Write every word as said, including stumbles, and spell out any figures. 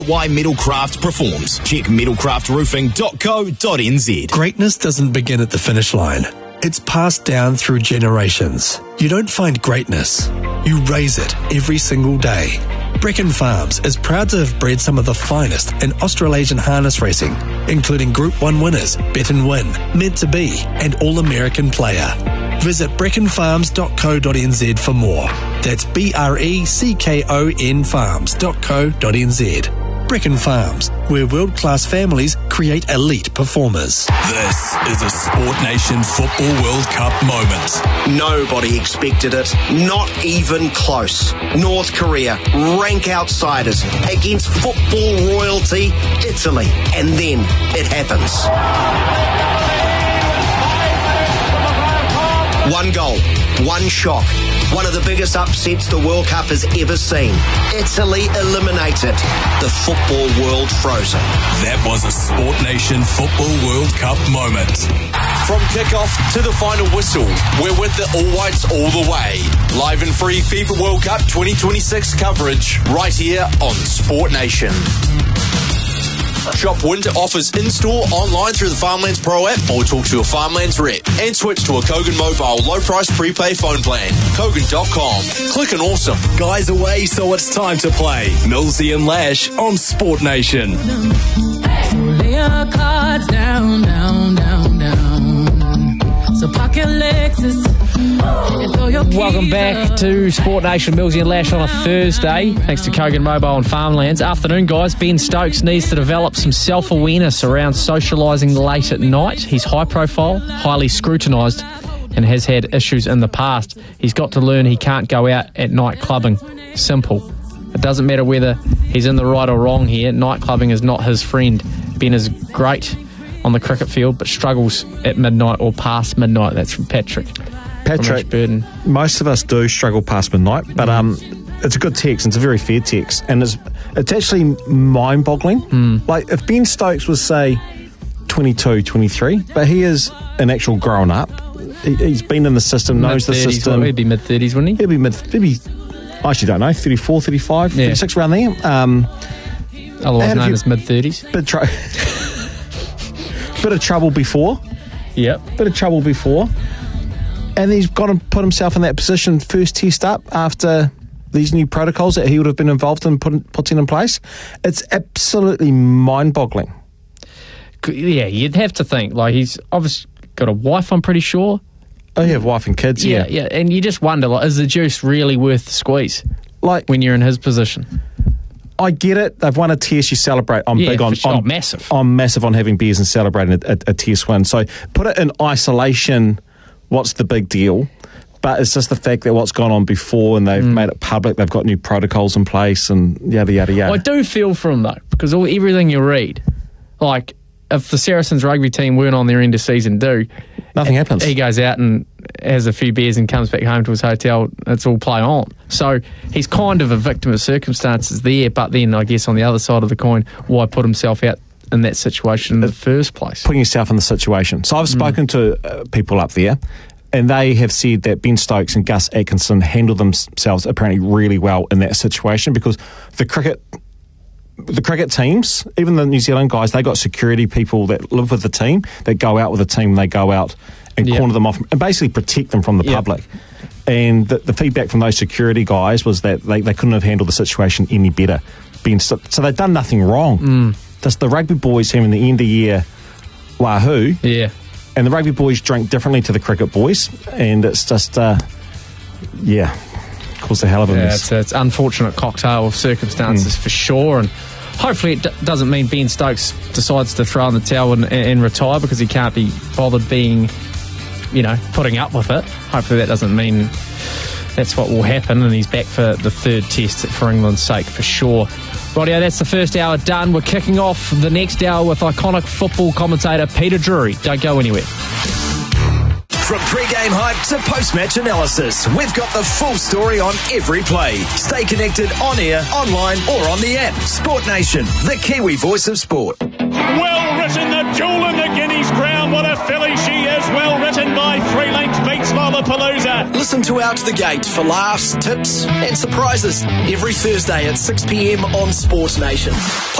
Why Metalcraft performs. Check metalcraft roofing dot co dot n z. Greatness doesn't begin at the finish line. It's passed down through generations. You don't find greatness. You raise it every single day. Brecon Farms is proud to have bred some of the finest in Australasian harness racing, including Group one winners, Bet and Win, Meant to Be, and All-American Player. Visit brecon farms dot co dot n z for more. That's B R E C K O N farms dot co dot n z. Brecon Farms, where world-class families create elite performers. This is a Sport Nation Football World Cup moment. Nobody expected it, not even close. North Korea, rank outsiders, against football royalty, Italy, and then it happens. One goal, one shock. One of the biggest upsets the World Cup has ever seen. Italy eliminated. The football world frozen. That was a Sport Nation Football World Cup moment. From kickoff to the final whistle, we're with the All Whites all the way. Live and free FIFA World Cup twenty twenty-six coverage right here on Sport Nation. Shop winter offers in-store, online through the Farmlands Pro app, or talk to a Farmlands rep. And switch to a Kogan Mobile low-price prepay phone plan. Kogan dot com. Click and awesome. Guys away, so it's time to play. Millsy and Lash on Sport Nation. Lay your cards down, down, down, down. So pocket Lexus. Welcome back to Sport Nation. Millsy and Lash on a Thursday, thanks to Kogan Mobile and Farmlands. Afternoon, guys. Ben Stokes needs to develop some self-awareness around socialising late at night. He's high profile, highly scrutinised, and has had issues in the past. He's got to learn he can't go out at night clubbing. Simple. It doesn't matter whether he's in the right or wrong here. Night clubbing is not his friend. Ben is great on the cricket field, but struggles at midnight or past midnight. That's from Patrick. Patrick, most of us do struggle past midnight, but um, it's a good text, and it's a very fair text, and it's, it's actually mind-boggling. Mm. Like, if Ben Stokes was, say, twenty-two, twenty-three, but he is an actual grown-up, he, he's been in the system, knows the system. He'd be mid-thirties, wouldn't he? He'd be mid, he'd be, I actually don't know, thirty-four, thirty-five, yeah. thirty-six, around there. Um, Otherwise known as mid-thirties. Bit, tr- bit of trouble before. Yep. Bit of trouble before. And he's got to put himself in that position, first test up after these new protocols that he would have been involved in put, putting in place. It's absolutely mind-boggling. Yeah, you'd have to think. Like, he's obviously got a wife, I'm pretty sure. Oh, yeah, wife and kids, yeah. Yeah, yeah. And you just wonder, like, is the juice really worth the squeeze? Like, when you're in his position? I get it. They've won a test, you celebrate. I'm yeah, big on... Sure. I'm massive. I'm massive on having beers and celebrating a, a, a test win. So put it in isolation... What's the big deal? But it's just the fact that what's gone on before and they've mm. made it public, they've got new protocols in place and yada, yada, yada. I do feel for him, though, because all, everything you read, like, if the Saracens rugby team weren't on their end of season do, nothing happens. He goes out and has a few beers and comes back home to his hotel. It's all play on. So he's kind of a victim of circumstances there, but then I guess on the other side of the coin, why put himself out in that situation in the first place? Putting yourself in the situation. So I've spoken mm. to uh, people up there, and they have said that Ben Stokes and Gus Atkinson handled themselves apparently really well in that situation, because the cricket the cricket teams, even the New Zealand guys, they got security people that live with the team, that go out with the team, they go out and yep. corner them off and basically protect them from the yep. public. And the, the feedback from those security guys was that they, they couldn't have handled the situation any better. Ben, so, so they've done nothing wrong. Mm. Just the rugby boys having the end of year wahoo. Yeah. And the rugby boys drink differently to the cricket boys. And it's just, uh, yeah, caused a hell of a yeah, mess. It's, it's unfortunate cocktail of circumstances mm. for sure. And hopefully it d- doesn't mean Ben Stokes decides to throw in the towel and, and retire because he can't be bothered being, you know, putting up with it. Hopefully that doesn't mean that's what will happen, and he's back for the third test for England's sake for sure. Rightio, that's the first hour done. We're kicking off the next hour with iconic football commentator Peter Drury. Don't go anywhere. From pre-game hype to post-match analysis, we've got the full story on every play. Stay connected on air, online or on the app. Sport Nation, the Kiwi voice of sport. Well written, the jewel in the Guineas crown. What a filly she is. well written by Freelink beats Lollapalooza. Listen to Out to the Gate for laughs, tips and surprises every Thursday at six p m on Sports Nation.